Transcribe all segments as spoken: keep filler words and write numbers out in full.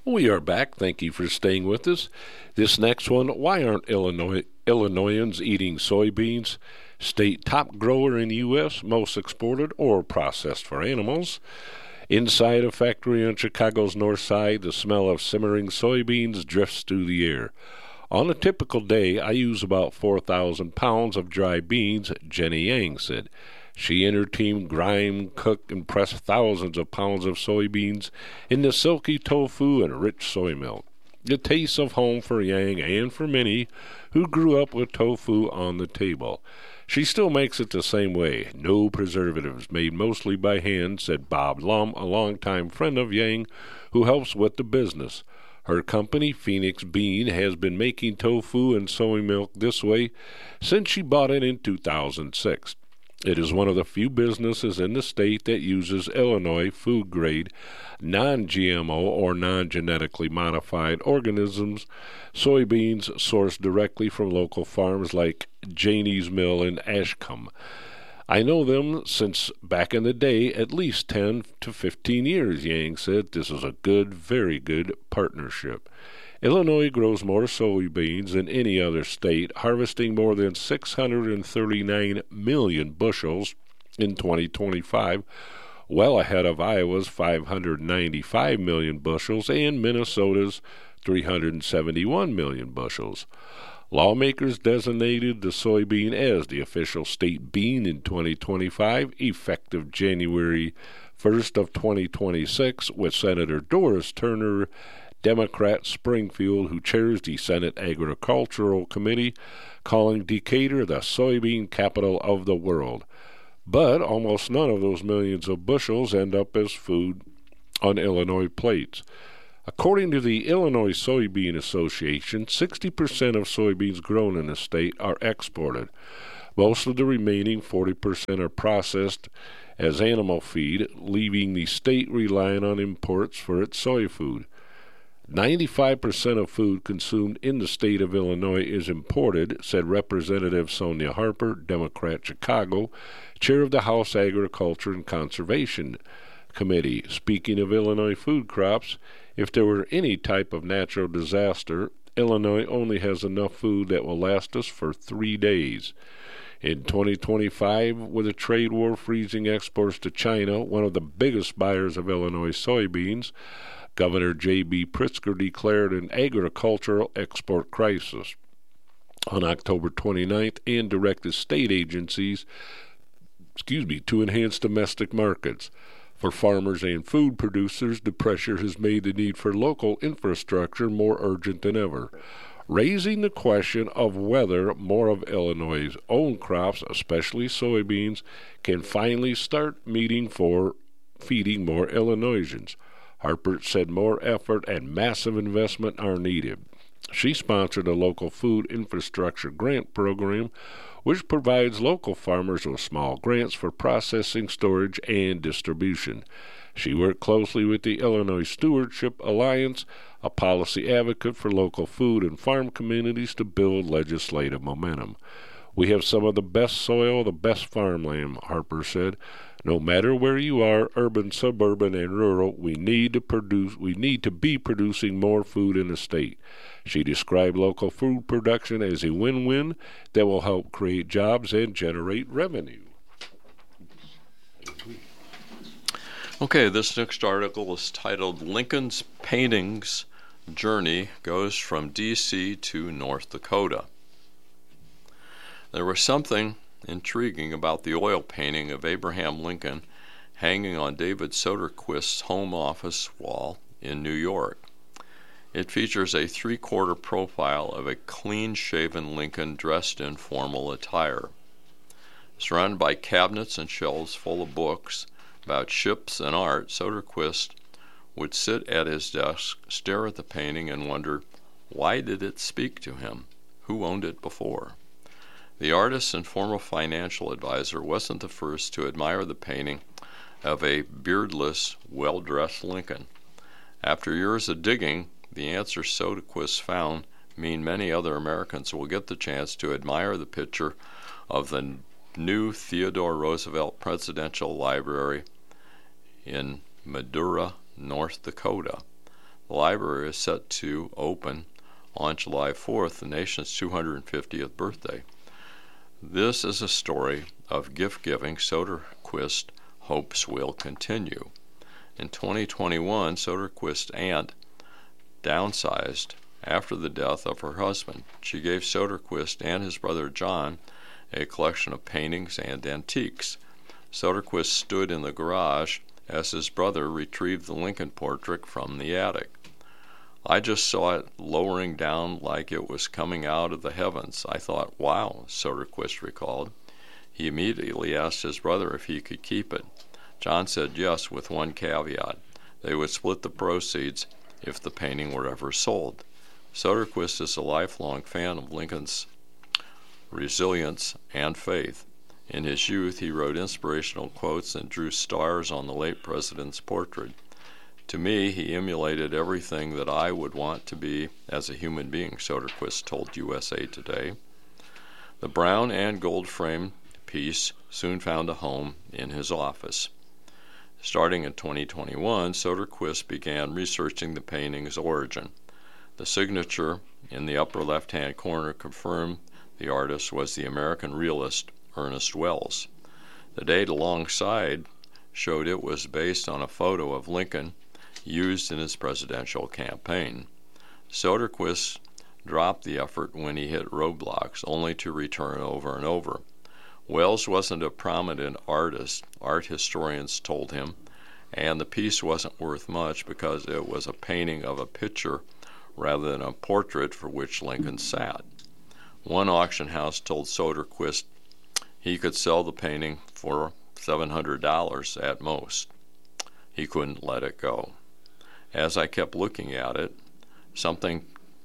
We are back. Thank you for staying with us. This next one, why aren't Illinois Illinoisans eating soybeans? State top grower in U S, most exported or processed for animals. Inside a factory on Chicago's north side, the smell of simmering soybeans drifts through the air. On a typical day, I use about four thousand pounds of dry beans, Jenny Yang said. She and her team grind, cook, and press thousands of pounds of soybeans into silky tofu and rich soy milk. The taste of home for Yang and for many who grew up with tofu on the table. She still makes it the same way. No preservatives, made mostly by hand, said Bob Lum, a longtime friend of Yang who helps with the business. Her company, Phoenix Bean, has been making tofu and soy milk this way since she bought it in two thousand six. It is one of the few businesses in the state that uses Illinois food-grade, non-G M O or non-genetically modified organisms, soybeans sourced directly from local farms like Janie's Mill in Ashcombe. I know them since back in the day, at least ten to fifteen years, Yang said. This is a good, very good partnership. Illinois grows more soybeans than any other state, harvesting more than six hundred thirty-nine million bushels in twenty twenty-five, well ahead of Iowa's five hundred ninety-five million bushels and Minnesota's three hundred seventy-one million bushels. Lawmakers designated the soybean as the official state bean in twenty twenty-five, effective January first of twenty twenty-six, with Senator Doris Turner, Democrat Springfield, who chairs the Senate Agricultural Committee, calling Decatur the soybean capital of the world. But almost none of those millions of bushels end up as food on Illinois plates. According to the Illinois Soybean Association, sixty percent of soybeans grown in the state are exported. Most of the remaining forty percent are processed as animal feed, leaving the state reliant on imports for its soy food. ninety-five percent of food consumed in the state of Illinois is imported, said Representative Sonia Harper, Democrat, Chicago, chair of the House Agriculture and Conservation Committee. Speaking of Illinois food crops, if there were any type of natural disaster, Illinois only has enough food that will last us for three days. In twenty twenty-five, with a trade war freezing exports to China, one of the biggest buyers of Illinois soybeans, Governor J B Pritzker declared an agricultural export crisis on October twenty-ninth and directed state agencies, excuse me, to enhance domestic markets. For farmers and food producers, the pressure has made the need for local infrastructure more urgent than ever, raising the question of whether more of Illinois' own crops, especially soybeans, can finally start meeting for feeding more Illinoisans. Harper said more effort and massive investment are needed. She sponsored a local food infrastructure grant program, which provides local farmers with small grants for processing, storage, and distribution. She worked closely with the Illinois Stewardship Alliance, a policy advocate for local food and farm communities, to build legislative momentum. We have some of the best soil, the best farmland, Harper said. No matter where you are, urban, suburban, and rural, we need to produce we need to be producing more food in the state. She described local food production as a win-win that will help create jobs and generate revenue. Okay, this next article is titled Lincoln's Paintings Journey Goes from D C to North Dakota. There was something intriguing about the oil painting of Abraham Lincoln hanging on David Soderquist's home office wall in New York. It features a three-quarter profile of a clean-shaven Lincoln dressed in formal attire. Surrounded by cabinets and shelves full of books about ships and art, Soderquist would sit at his desk, stare at the painting, and wonder, why did it speak to him? Who owned it before? The artist and former financial advisor wasn't the first to admire the painting of a beardless, well-dressed Lincoln. After years of digging, the answers Soderquist found mean many other Americans will get the chance to admire the picture of the new Theodore Roosevelt Presidential Library in Medora, North Dakota. The library is set to open on July fourth, the nation's two hundred fiftieth birthday. This is a story of gift-giving Soderquist hopes will continue. In twenty twenty-one, Soderquist's aunt downsized after the death of her husband. She gave Soderquist and his brother John a collection of paintings and antiques. Soderquist stood in the garage as his brother retrieved the Lincoln portrait from the attic. I just saw it lowering down like it was coming out of the heavens. I thought, wow, Soderquist recalled. He immediately asked his brother if he could keep it. John said yes, with one caveat. They would split the proceeds if the painting were ever sold. Soderquist is a lifelong fan of Lincoln's resilience and faith. In his youth, he wrote inspirational quotes and drew stars on the late president's portrait. To me, he emulated everything that I would want to be as a human being, Soderquist told U S A Today. The brown and gold frame piece soon found a home in his office. Starting in twenty twenty-one, Soderquist began researching the painting's origin. The signature in the upper left-hand corner confirmed the artist was the American realist Ernest Wells. The date alongside showed it was based on a photo of Lincoln used in his presidential campaign. Soderquist dropped the effort when he hit roadblocks, only to return over and over. Wells wasn't a prominent artist, art historians told him, and the piece wasn't worth much because it was a painting of a picture rather than a portrait for which Lincoln sat. One auction house told Soderquist he could sell the painting for seven hundred dollars at most. He couldn't let it go. As I kept looking at it, something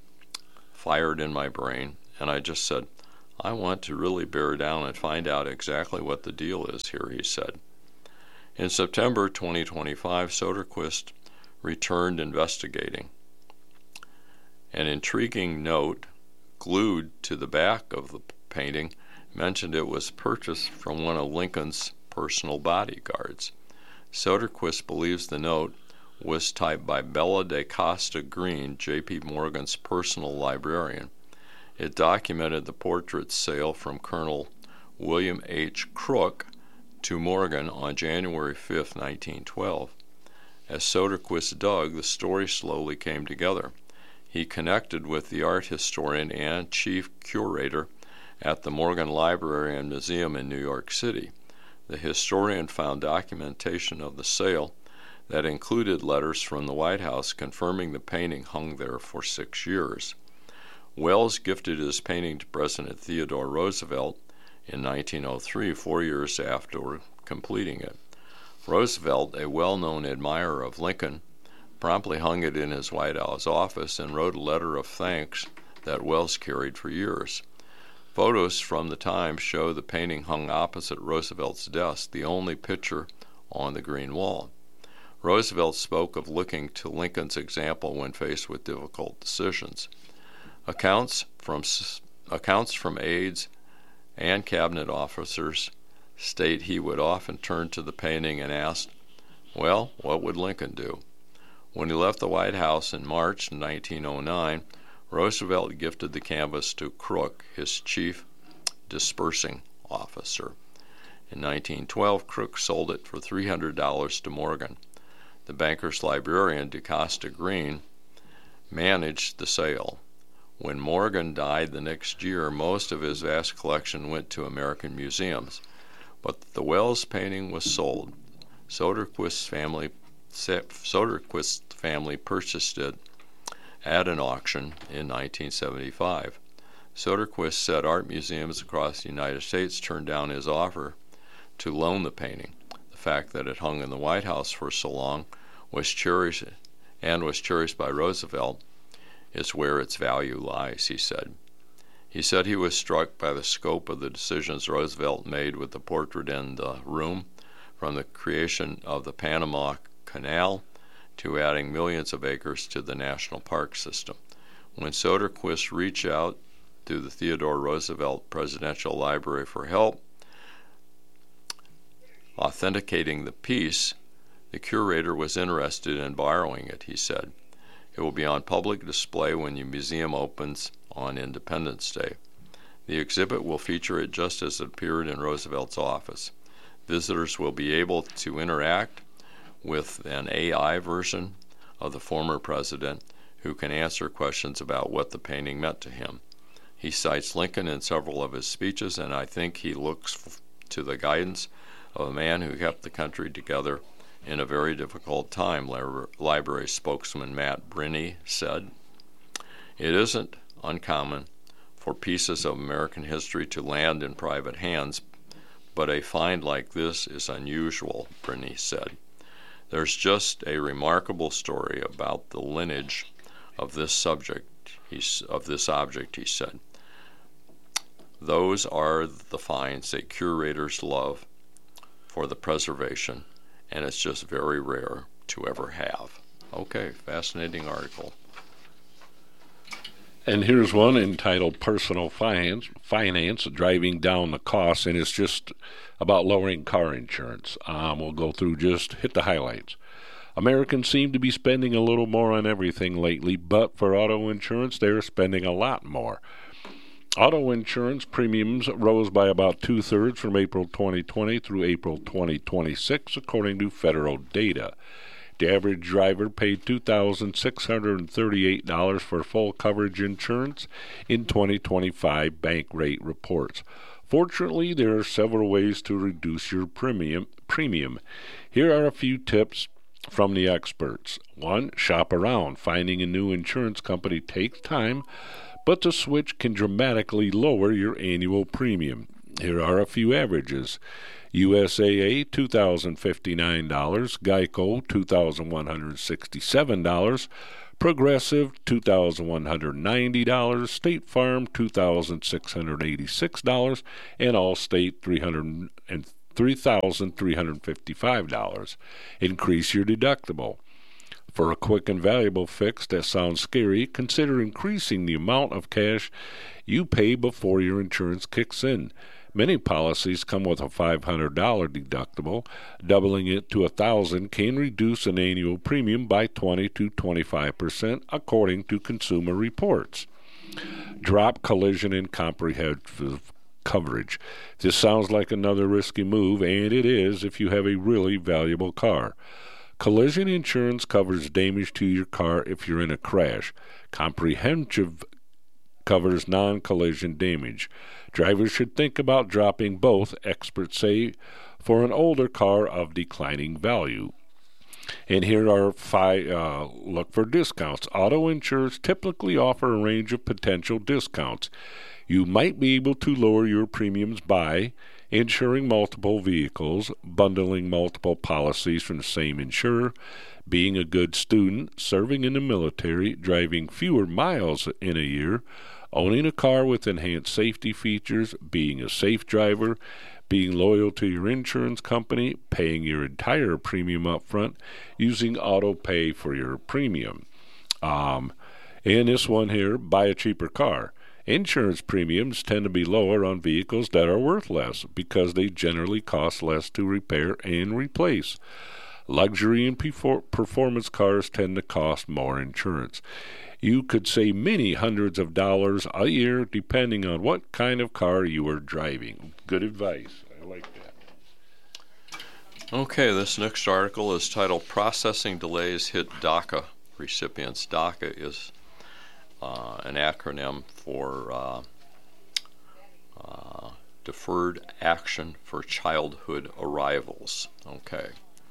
fired in my brain, and I just said, I want to really bear down and find out exactly what the deal is here, he said. In September twenty twenty-five, Soderquist returned investigating. An intriguing note glued to the back of the painting mentioned it was purchased from one of Lincoln's personal bodyguards. Soderquist believes the note was typed by Bella de Costa Green, J P Morgan's personal librarian. It documented the portrait's sale from Colonel William H. Crook to Morgan on January fifth, nineteen twelve. As Soderquist dug, the story slowly came together. He connected with the art historian and chief curator at the Morgan Library and Museum in New York City. The historian found documentation of the sale that included letters from the White House confirming the painting hung there for six years. Wells gifted his painting to President Theodore Roosevelt in nineteen oh three, four years after completing it. Roosevelt, a well-known admirer of Lincoln, promptly hung it in his White House office and wrote a letter of thanks that Wells carried for years. Photos from the time show the painting hung opposite Roosevelt's desk, the only picture on the green wall. Roosevelt spoke of looking to Lincoln's example when faced with difficult decisions. Accounts from accounts from aides and cabinet officers state he would often turn to the painting and ask, well, what would Lincoln do? When he left the White House in March nineteen oh nine, Roosevelt gifted the canvas to Crook, his chief dispersing officer. In nineteen twelve, Crook sold it for three hundred dollars to Morgan. The banker's librarian, DeCosta Green, managed the sale. When Morgan died the next year, most of his vast collection went to American museums, but the Wells painting was sold. Soderquist's family, Soderquist's family purchased it at an auction in nineteen seventy-five. Soderquist said art museums across the United States turned down his offer to loan the painting. The fact that it hung in the White House for so long was cherished and was cherished by Roosevelt is where its value lies, he said. He said he was struck by the scope of the decisions Roosevelt made with the portrait in the room, from the creation of the Panama Canal to adding millions of acres to the national park system. When Soderquist reached out to the Theodore Roosevelt Presidential Library for help authenticating the piece, the curator was interested in borrowing it, he said. It will be on public display when the museum opens on Independence Day. The exhibit will feature it just as it appeared in Roosevelt's office. Visitors will be able to interact with an A I version of the former president who can answer questions about what the painting meant to him. He cites Lincoln in several of his speeches, and I think he looks f- to the guidance of a man who kept the country together in a very difficult time, Libra- library spokesman Matt Brinney said. It isn't uncommon for pieces of American history to land in private hands, but a find like this is unusual, Brinney said. There's just a remarkable story about the lineage of this subject, he's, of this object, he said. Those are the finds that curators love for the preservation, and it's just very rare to ever have. Okay, fascinating article. And here's one entitled Personal Finance, Finance Driving Down the Costs, and it's just about lowering car insurance. Um, we'll go through just hit the highlights. Americans seem to be spending a little more on everything lately, but for auto insurance, they're spending a lot more. Auto insurance premiums rose by about two-thirds from April twenty twenty through April twenty twenty-six, according to federal data. The average driver paid two thousand six hundred thirty-eight dollars for full coverage insurance in twenty twenty-five bank rate reports. Fortunately, there are several ways to reduce your premium. premium. Here are a few tips from the experts. One, shop around. Finding a new insurance company takes time, but the switch can dramatically lower your annual premium. Here are a few averages. U S A A, two thousand fifty-nine dollars. Geico, two thousand one hundred sixty-seven dollars. Progressive, two thousand one hundred ninety dollars. State Farm, two thousand six hundred eighty-six dollars. And Allstate, three thousand three hundred fifty-five dollars. Increase your deductible. For a quick and valuable fix that sounds scary, consider increasing the amount of cash you pay before your insurance kicks in. Many policies come with a five hundred dollars deductible. Doubling it to one thousand dollars can reduce an annual premium by twenty to twenty-five percent, according to Consumer Reports. Drop collision and comprehensive coverage. This sounds like another risky move, and it is if you have a really valuable car. Collision insurance covers damage to your car if you're in a crash. Comprehensive covers non-collision damage. Drivers should think about dropping both, experts say, for an older car of declining value. And here are five, uh, look for discounts. Auto insurers typically offer a range of potential discounts. You might be able to lower your premiums by insuring multiple vehicles, bundling multiple policies from the same insurer, being a good student, serving in the military, driving fewer miles in a year, owning a car with enhanced safety features, being a safe driver, being loyal to your insurance company, paying your entire premium up front, using auto pay for your premium. Um, and this one here, buy a cheaper car. Insurance premiums tend to be lower on vehicles that are worth less because they generally cost less to repair and replace. Luxury and performance cars tend to cost more insurance. You could save many hundreds of dollars a year depending on what kind of car you are driving. Good advice. I like that. Okay, this next article is titled Processing Delays Hit DACA Recipients. DACA is uh, an acronym for uh, uh, Deferred Action for Childhood Arrivals. Okay.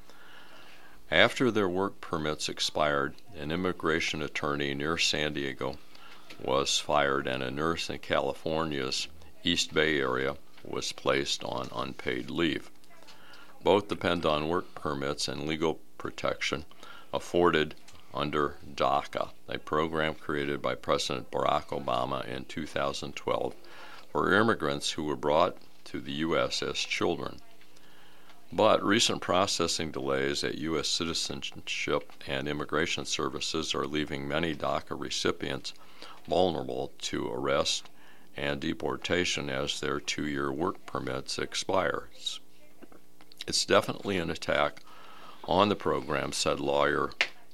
After their work permits expired, an immigration attorney near San Diego was fired and a nurse in California's East Bay area was placed on unpaid leave. Both depend on work permits and legal protection afforded under DACA, a program created by President Barack Obama in two thousand twelve for immigrants who were brought to the U S as children. But recent processing delays at U S Citizenship and Immigration Services are leaving many DACA recipients vulnerable to arrest and deportation as their two-year work permits expire. It's definitely an attack on the program, said lawyer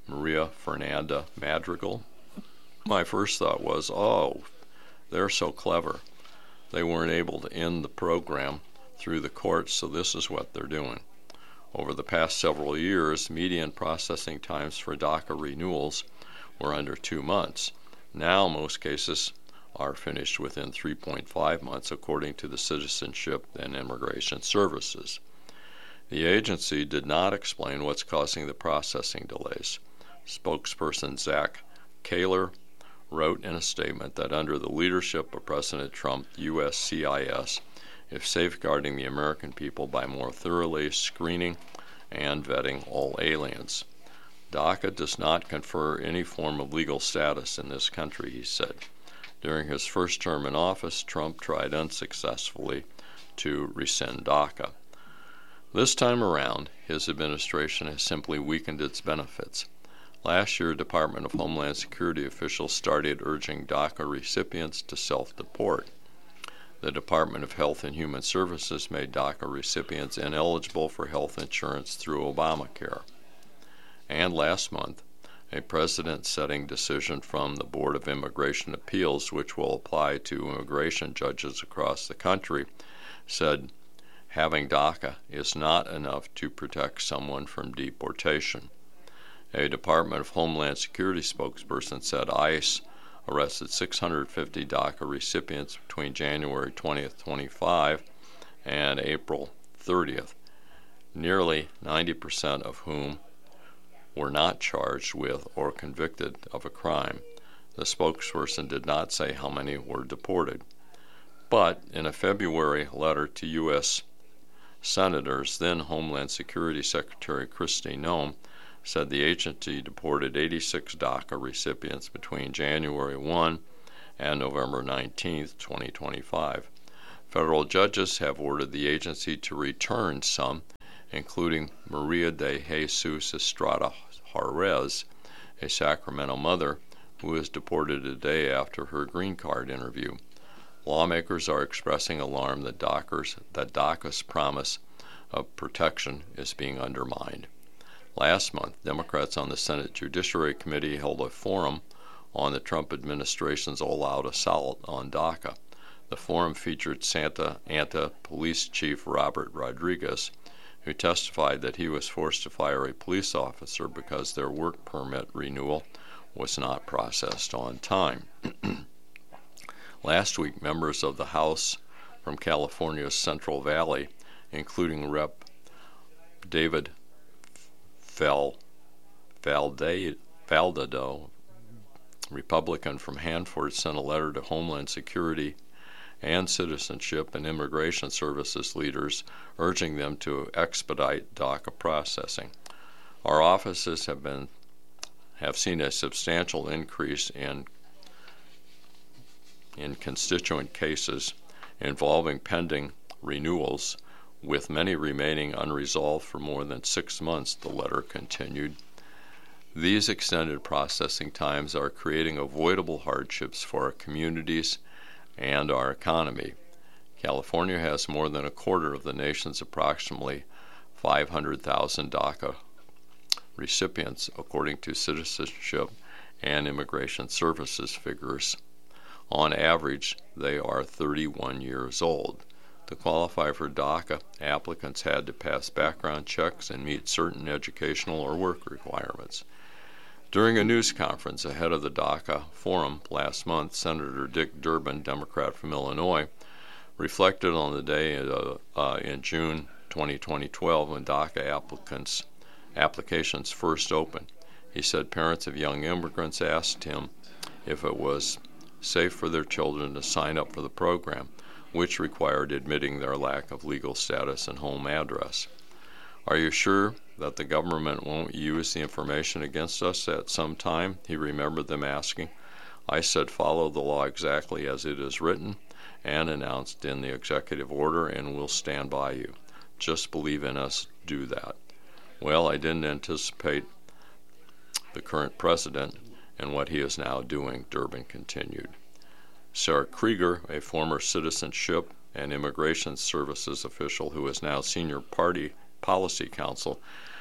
Maria Fernanda Madrigal. My first thought was, oh, they're so clever. They weren't able to end the program through the courts, so this is what they're doing. Over the past several years, median processing times for DACA renewals were under two months. Now most cases are finished within three point five months, according to the Citizenship and Immigration Services. The agency did not explain what's causing the processing delays. Spokesperson Zach Kaler wrote in a statement that under the leadership of President Trump, U S C I S is safeguarding the American people by more thoroughly screening and vetting all aliens. DACA does not confer any form of legal status in this country, he said. During his first term in office, Trump tried unsuccessfully to rescind DACA. This time around, his administration has simply weakened its benefits. Last year, Department of Homeland Security officials started urging DACA recipients to self-deport. The Department of Health and Human Services made DACA recipients ineligible for health insurance through Obamacare. And last month, a precedent-setting decision from the Board of Immigration Appeals, which will apply to immigration judges across the country, said having DACA is not enough to protect someone from deportation. A Department of Homeland Security spokesperson said ICE arrested six hundred fifty DACA recipients between January twentieth, twenty-five and April thirtieth, nearly ninety percent of whom were not charged with or convicted of a crime. The spokesperson did not say how many were deported. But in a February letter to U S Senators, then Homeland Security Secretary Kristi Noem said the agency deported eighty-six DACA recipients between January first and November nineteenth, twenty twenty-five. Federal judges have ordered the agency to return some, including Maria de Jesus Estrada Juarez, a Sacramento mother who was deported a day after her green card interview. Lawmakers are expressing alarm that DACA's, that DACA's promise of protection is being undermined. Last month, Democrats on the Senate Judiciary Committee held a forum on the Trump administration's all-out assault on DACA. The forum featured Santa Ana Police Chief Robert Rodriguez, who testified that he was forced to fire a police officer because their work permit renewal was not processed on time. Last week, members of the House from California's Central Valley, including Representative David Val, Valde, Valdado, Republican from Hanford, sent a letter to Homeland Security and Citizenship and Immigration Services leaders urging them to expedite DACA processing. Our offices have been have seen a substantial increase in in constituent cases involving pending renewals, with many remaining unresolved for more than six months, the letter continued. These extended processing times are creating avoidable hardships for our communities and our economy. California has more than a quarter of the nation's approximately five hundred thousand DACA recipients, according to Citizenship and Immigration Services figures. On average, they are thirty-one years old. To qualify for DACA, applicants had to pass background checks and meet certain educational or work requirements. During a news conference ahead of the DACA forum last month, Senator Dick Durbin, Democrat from Illinois, reflected on the day uh, uh, in June twenty twelve when DACA applicants applications first opened. He said parents of young immigrants asked him if it was safe for their children to sign up for the program, which required admitting their lack of legal status and home address. Are you sure that the government won't use the information against us at some time? He remembered them asking. I said, follow the law exactly as it is written and announced in the executive order, and we'll stand by you. Just believe in us, do that. Well, I didn't anticipate the current president and what he is now doing, Durbin continued. Sarah Krieger, a former Citizenship and Immigration Services official who is now senior party policy counsel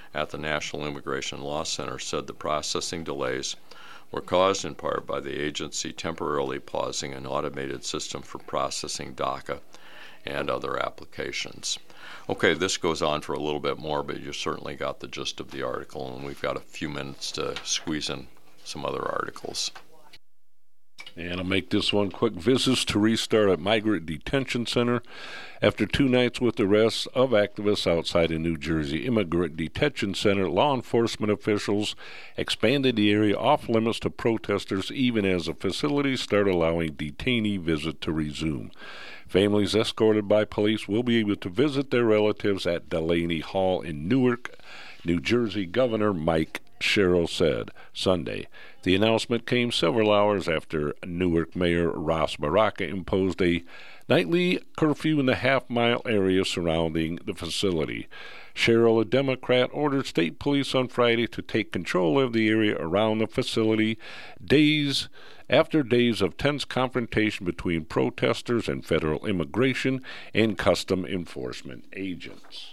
at the National Immigration Law Center said the processing delays were caused in part by the agency temporarily pausing an automated system for processing DACA and other applications. Okay, this goes on for a little bit more, but you certainly got the gist of the article, and we've got a few minutes to squeeze in some other articles. And I'll make this one quick. Visits to restart at Migrant Detention Center. After two nights with arrests of activists outside a New Jersey Immigrant Detention Center, law enforcement officials expanded the area off limits to protesters even as the facility started allowing detainee visits to resume. Families escorted by police will be able to visit their relatives at Delaney Hall in Newark, New Jersey. Governor Mike Sherrill said Sunday. The announcement came several hours after Newark Mayor Ras Baraka imposed a nightly curfew in the half-mile area surrounding the facility. Sherrill, a Democrat, ordered state police on Friday to take control of the area around the facility days after days of tense confrontation between protesters and federal immigration and custom enforcement agents.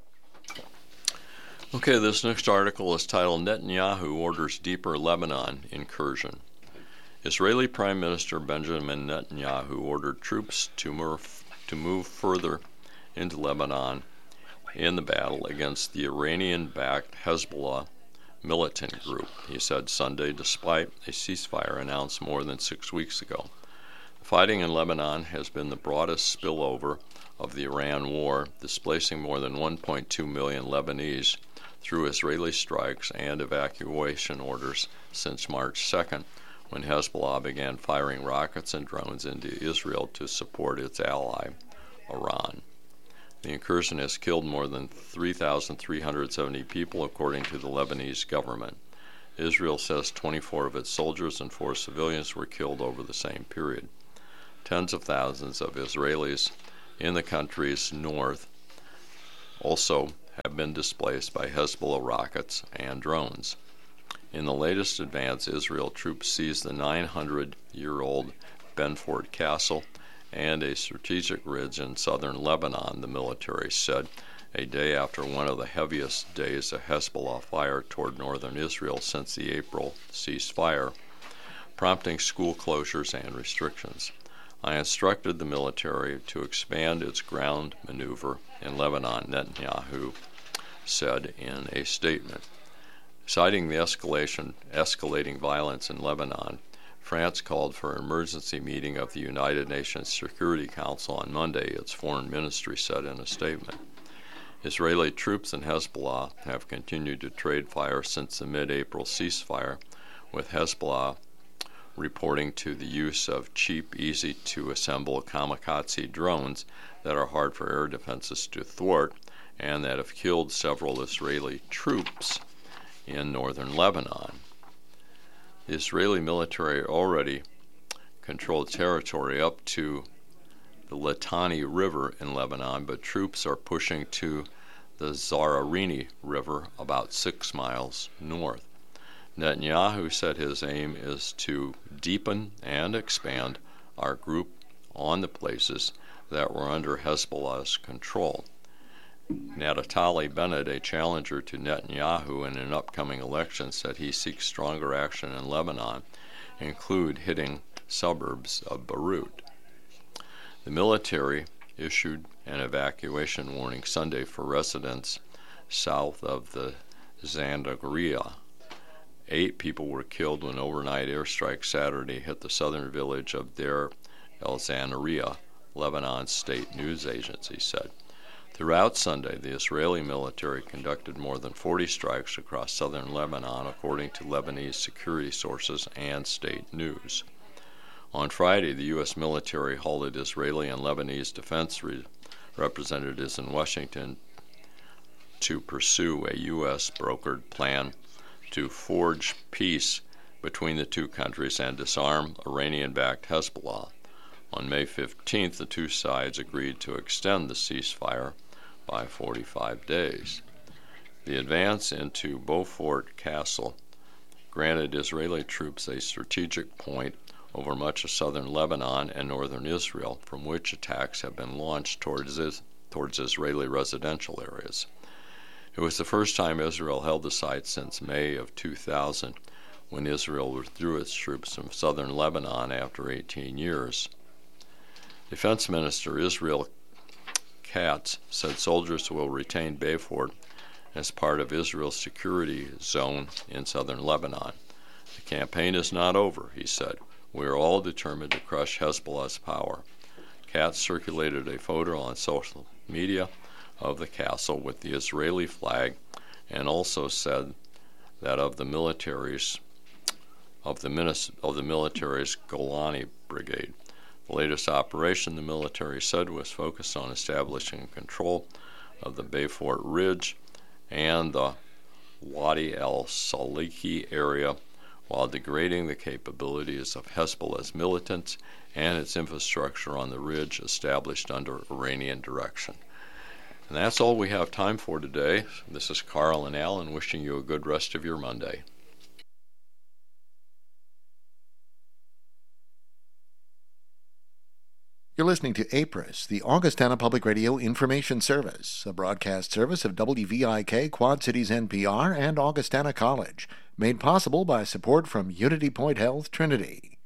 Okay, this next article is titled Netanyahu Orders Deeper Lebanon Incursion. Israeli Prime Minister Benjamin Netanyahu ordered troops to move, to move further into Lebanon in the battle against the Iranian-backed Hezbollah militant group, he said Sunday, despite a ceasefire announced more than six weeks ago. The fighting in Lebanon has been the broadest spillover of the Iran war, displacing more than one point two million Lebanese through Israeli strikes and evacuation orders since March second, when Hezbollah began firing rockets and drones into Israel to support its ally, Iran. The incursion has killed more than three thousand three hundred seventy people, according to the Lebanese government. Israel says twenty-four of its soldiers and four civilians were killed over the same period. Tens of thousands of Israelis in the country's north also have been displaced by Hezbollah rockets and drones. In the latest advance, Israel troops seized the nine hundred year old Benford Castle and a strategic ridge in southern Lebanon, the military said, a day after one of the heaviest days of Hezbollah fire toward northern Israel since the April ceasefire, prompting school closures and restrictions. I instructed the military to expand its ground maneuver in Lebanon, Netanyahu said in a statement. Citing the escalation, escalating violence in Lebanon, France called for an emergency meeting of the United Nations Security Council on Monday, its foreign ministry said in a statement. Israeli troops and Hezbollah have continued to trade fire since the mid-April ceasefire, with Hezbollah reporting to the use of cheap, easy-to-assemble kamikaze drones that are hard for air defenses to thwart and that have killed several Israeli troops in northern Lebanon. The Israeli military already controlled territory up to the Litani River in Lebanon, but troops are pushing to the Zaharini River about six miles north. Netanyahu said his aim is to deepen and expand our group on the places that were under Hezbollah's control. Naftali Bennett, a challenger to Netanyahu in an upcoming election, said he seeks stronger action in Lebanon, include hitting suburbs of Beirut. The military issued an evacuation warning Sunday for residents south of the Zandaria. Eight people were killed when overnight airstrikes Saturday hit the southern village of Deir el-Zanaria, Lebanon's state news agency said. Throughout Sunday, the Israeli military conducted more than forty strikes across southern Lebanon, according to Lebanese security sources and state news. On Friday, the U S military halted Israeli and Lebanese defense re- representatives in Washington to pursue a U S-brokered plan to forge peace between the two countries and disarm Iranian-backed Hezbollah. On May fifteenth, the two sides agreed to extend the ceasefire by forty-five days. The advance into Beaufort Castle granted Israeli troops a strategic point over much of southern Lebanon and northern Israel, from which attacks have been launched towards, towards Israeli residential areas. It was the first time Israel held the site since May of two thousand, when Israel withdrew its troops from southern Lebanon after eighteen years. Defense Minister Israel Katz said soldiers will retain Beaufort as part of Israel's security zone in southern Lebanon. The campaign is not over, he said. We are all determined to crush Hezbollah's power. Katz circulated a photo on social media of the castle with the Israeli flag, and also said that of the military's of the, minis- of the military's Golani Brigade. The latest operation, the military said, was focused on establishing control of the Beaufort Ridge and the Wadi al-Saliki area, while degrading the capabilities of Hezbollah's militants and its infrastructure on the ridge established under Iranian direction. And that's all we have time for today. This is Carl and Alan wishing you a good rest of your Monday. You're listening to A P R I S, the Augustana Public Radio Information Service, a broadcast service of W V I K, Quad Cities N P R, and Augustana College, made possible by support from Unity Point Health Trinity.